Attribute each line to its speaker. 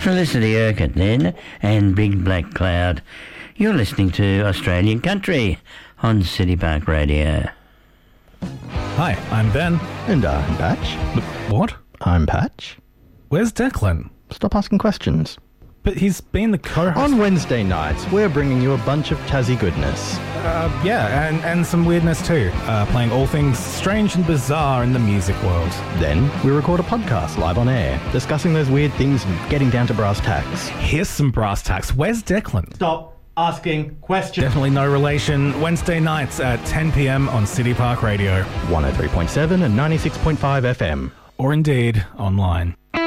Speaker 1: Felicity Urquhart then, and Big Black Cloud. You're listening to Australian Country on City Park Radio.
Speaker 2: Hi, I'm Ben.
Speaker 3: And I'm Patch.
Speaker 2: What?
Speaker 3: I'm Patch.
Speaker 2: Where's Declan?
Speaker 3: Stop asking questions.
Speaker 2: But he's been the co-host.
Speaker 3: On Wednesday nights, we're bringing you a bunch of Tassie goodness.
Speaker 2: Yeah, and some weirdness too. Playing all things strange and bizarre in the music world.
Speaker 3: Then we record a podcast live on air, discussing those weird things and getting down to brass tacks.
Speaker 2: Here's some brass tacks. Where's Declan?
Speaker 3: Stop asking questions.
Speaker 2: Definitely no relation. Wednesday nights at 10 p.m. on City Park Radio.
Speaker 3: 103.7 and 96.5 FM.
Speaker 2: Or indeed, online.